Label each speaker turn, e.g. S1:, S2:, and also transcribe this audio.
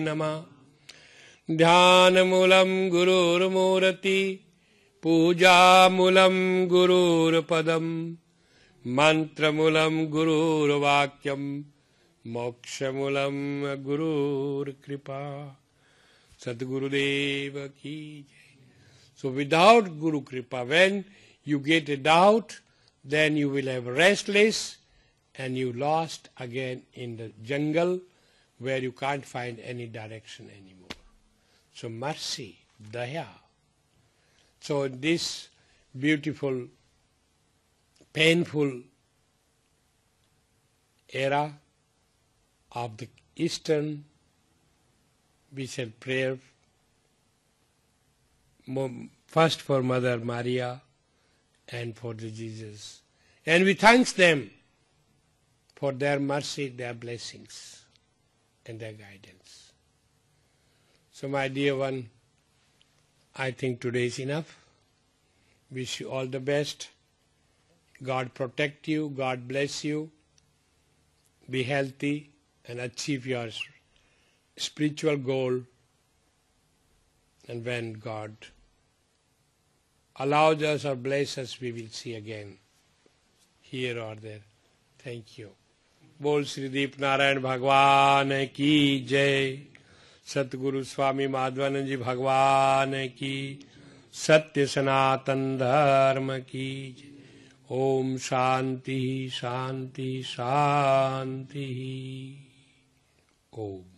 S1: नमः। ध्यानमूलं गुरुर्मूर्ति, पूजामूलं गुरुर्पदं, मंत्रमूलं गुरुर्वाक्यं, मोक्षमूलं गुरुर्कृपा। Sadgurudev ki jai. So without Guru Kripa, when you get a doubt, then you will have restless and you lost again in the jungle where you can't find any direction anymore. So mercy, daya. So in this beautiful, painful era of the Eastern, we said prayer first for Mother Maria and for the Jesus. And we thank them for their mercy, their blessings and their guidance. So my dear one, I think today is enough. Wish you all the best. God protect you, God bless you. Be healthy and achieve your spiritual goal, and when God allows us or bless us, we will see again, here or there. Thank you. बोल श्री दीप नारायण भगवान की जय, सतगुरु स्वामी माधवानंद जी भगवान की, सत्य सनातन धर्म की जय। ओम शांति शांति शांति। ओम।